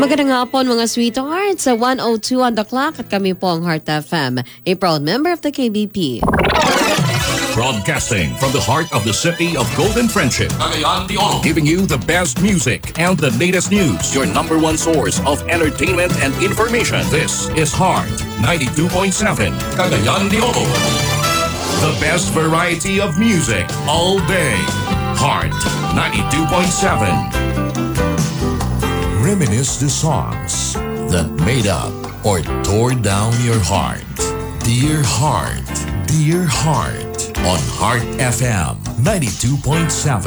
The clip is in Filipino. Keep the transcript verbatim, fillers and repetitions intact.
Magandang hapon mga sweethearts sa one oh two on the clock at kami po ang Heart F M, a proud member of the K B P. Broadcasting from the heart of the city of Golden Friendship, Cagayan de Oro, giving you the best music and the latest news. Your number one source of entertainment and information. This is Heart ninety-two point seven, Cagayan de Oro. The best variety of music all day. Heart ninety-two point seven. Reminisce the songs that made up or tore down your heart. Dear Heart, Dear Heart on Heart F M ninety-two point seven.